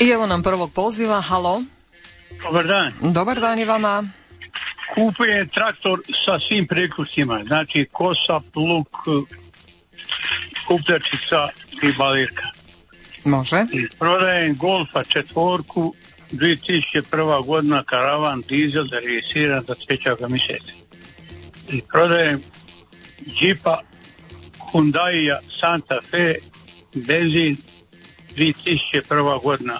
I evo nam prvog poziva, halo. Dobar dan. Dobar dan i vama. Kupujem traktor sa svim priključcima, znači kosa, plug, kupljačica i balirka. Može. I prodajem Golfa 4, 2001. godina, karavan, dizel, registriran za 3. mjeseca. I prodajem Jeepa Hyundai Santa Fe, benzin, 2001. godina,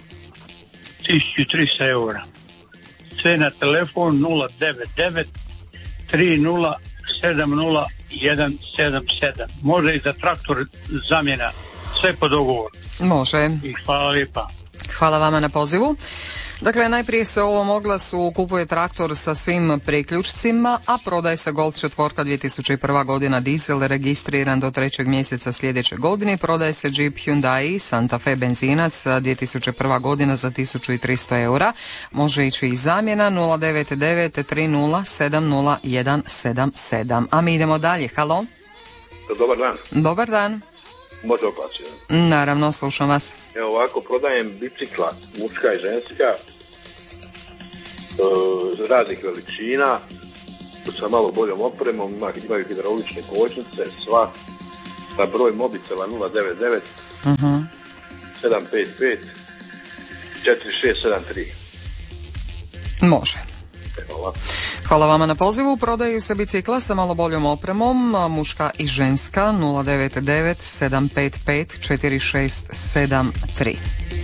1300 eura. Sve na telefon 099 30 70 177. Može i za traktor zamjena, sve po dogovoru. Može. I hvala lijepa. Hvala vama na pozivu. Dakle, najprije se u ovom oglasu kupuje traktor sa svim priključcima, a prodaje se Golf 4 2001. godina dizel registriran do 3. mjeseca sljedeće godine. Prodaje se Jeep Hyundai Santa Fe benzinac 2001. godina za 1300 eura. Može ići i zamjena 099 30 70 177. A mi idemo dalje. Halo? Dobar dan. Dobar dan. Može opasiti. Naravno, slušam vas. Evo ovako, prodajem bicikla, muška i ženska, raznih veličina, sa malo boljom opremom, imaju hidraulične kočnice, sva, na broj mobitela 099 755 4673. Može. Hvala. Hvala vama na pozivu. Prodaju se bicikla sa malo boljom opremom, muška i ženska, 099 755 4673.